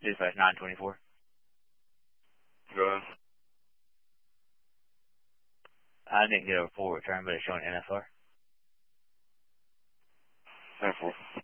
dispatch 924. Go ahead. I didn't get a full return, but it's showing NFR. 10-4.